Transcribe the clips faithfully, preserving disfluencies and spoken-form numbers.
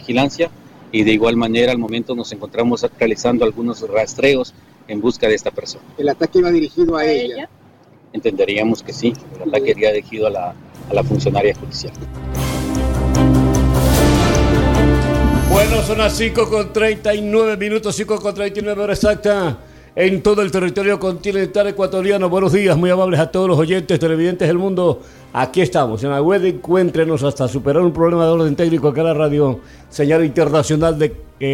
vigilancia y de igual manera al momento nos encontramos realizando algunos rastreos en busca de esta persona. ¿El ataque iba dirigido a ella? Entenderíamos que sí, el ataque iría dirigido a la, a la funcionaria judicial. Bueno, son las cinco con treinta y nueve minutos, cinco con treinta y nueve hora exacta en todo el territorio continental ecuatoriano. Buenos días, muy amables a todos los oyentes, televidentes del mundo. Aquí estamos, en la web de Encuéntrenos hasta superar un problema de orden técnico acá en la radio, señal internacional de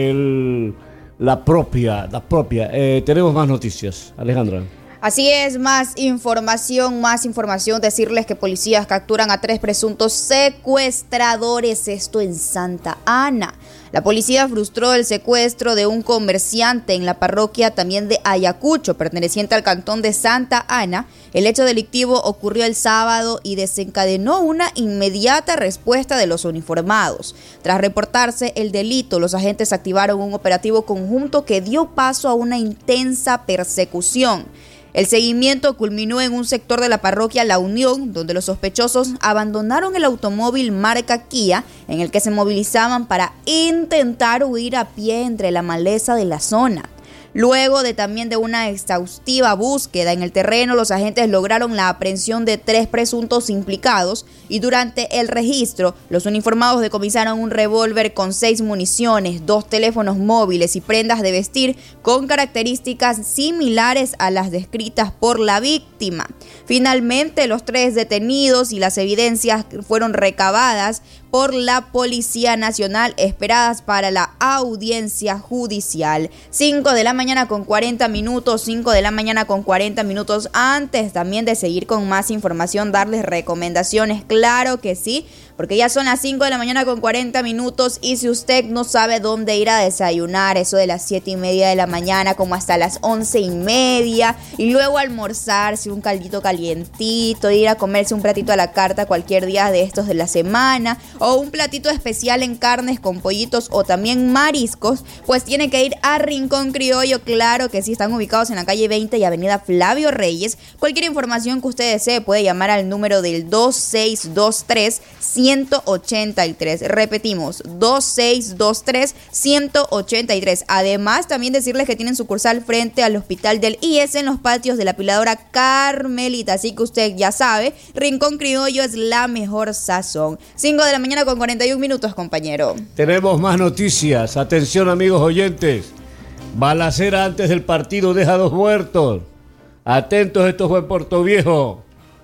el, la propia, la propia. Eh, tenemos más noticias, Alejandra. Así es, más información, más información, decirles que policías capturan a tres presuntos secuestradores, esto en Santa Ana. La policía frustró el secuestro de un comerciante en la parroquia también de Ayacucho, perteneciente al cantón de Santa Ana. El hecho delictivo ocurrió el sábado y desencadenó una inmediata respuesta de los uniformados. Tras reportarse el delito, los agentes activaron un operativo conjunto que dio paso a una intensa persecución. El seguimiento culminó en un sector de la parroquia La Unión, donde los sospechosos abandonaron el automóvil marca Kia, en el que se movilizaban para intentar huir a pie entre la maleza de la zona. Luego de también de una exhaustiva búsqueda en el terreno, los agentes lograron la aprehensión de tres presuntos implicados y durante el registro, los uniformados decomisaron un revólver con seis municiones, dos teléfonos móviles y prendas de vestir con características similares a las descritas por la víctima. Finalmente, los tres detenidos y las evidencias fueron recabadas por la Policía Nacional, esperadas para la audiencia judicial. cinco de la mañana con cuarenta minutos, cinco de la mañana con cuarenta minutos. Antes también de seguir con más información, darles recomendaciones, claro que sí, porque ya son las cinco de la mañana con cuarenta minutos y si usted no sabe dónde ir a desayunar, eso de las siete y media de la mañana como hasta las once y media, y luego almorzarse un caldito calientito, ir a comerse un platito a la carta cualquier día de estos de la semana, o un platito especial en carnes con pollitos o también mariscos, pues tiene que ir a Rincón Criollo, claro que sí, están ubicados en la calle veinte y avenida Flavio Reyes. Cualquier información que usted desee puede llamar al número del dos seis dos tres, uno ocho tres. Repetimos, dos seis dos tres, uno ocho tres. Además, también decirles que tienen sucursal frente al Hospital del I E S en los patios de la Piladora Carmelita, así que usted ya sabe, Rincón Criollo es la mejor sazón. cinco de la mañana con cuarenta y un minutos, compañero. Tenemos más noticias. Atención, amigos oyentes. Balacera antes del partido deja dos muertos. Atentos, esto fue en Puerto Viejo.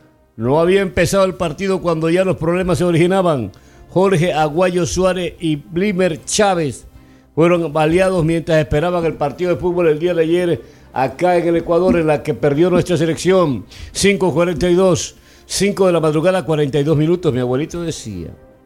No había empezado el partido cuando ya los problemas se originaban. Jorge Aguayo Suárez y Blimer Chávez fueron baleados mientras esperaban el partido de fútbol el día de ayer acá en el Ecuador, en la que perdió nuestra selección. cinco cuarenta y dos, cinco de la madrugada, cuarenta y dos minutos. Mi abuelito decía,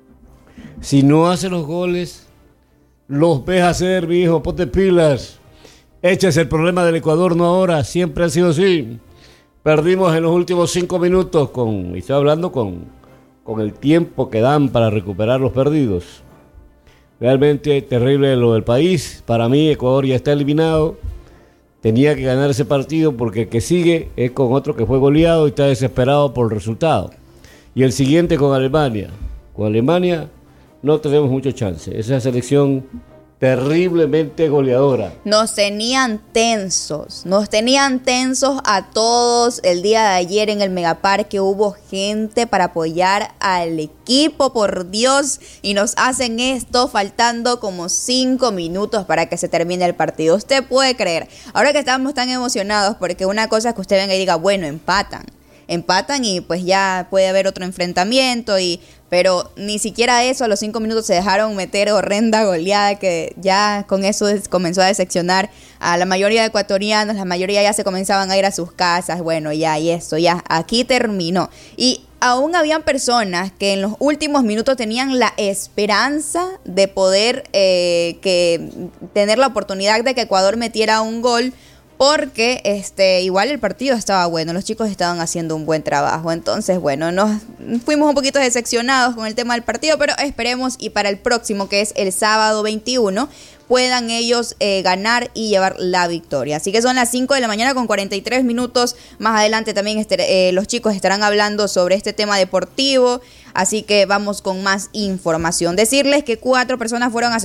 si no hace los goles, los ves hacer, viejo, ponte pilas. Este es el problema del Ecuador, no ahora, siempre ha sido así. Perdimos en los últimos cinco minutos, con, y estoy hablando con, con el tiempo que dan para recuperar los perdidos. Realmente terrible lo del país. Para mí, Ecuador ya está eliminado. Tenía que ganar ese partido porque el que sigue es con otro que fue goleado y está desesperado por el resultado. Y el siguiente con Alemania. Con Alemania no tenemos mucho chance. Esa selección terriblemente goleadora. Nos tenían tensos, nos tenían tensos a todos el día de ayer en el Megaparque. Hubo gente para apoyar al equipo, por Dios, y nos hacen esto faltando como cinco minutos para que se termine el partido. Usted puede creer, ahora que estamos tan emocionados, porque una cosa es que usted venga y diga, bueno, empatan. Empatan y pues ya puede haber otro enfrentamiento, y pero ni siquiera eso, a los cinco minutos se dejaron meter horrenda goleada que ya con eso comenzó a decepcionar a la mayoría de ecuatorianos. La mayoría ya se comenzaban a ir a sus casas, bueno, ya, y eso, ya, aquí terminó. Y aún habían personas que en los últimos minutos tenían la esperanza de poder eh, que tener la oportunidad de que Ecuador metiera un gol, porque este igual el partido estaba bueno, los chicos estaban haciendo un buen trabajo. Entonces, bueno, nos fuimos un poquito decepcionados con el tema del partido, pero esperemos y para el próximo, que es el sábado veintiuno, puedan ellos eh, ganar y llevar la victoria. Así que son las cinco de la mañana con cuarenta y tres minutos. Más adelante también este, eh, los chicos estarán hablando sobre este tema deportivo, así que vamos con más información. Decirles que cuatro personas fueron asesinadas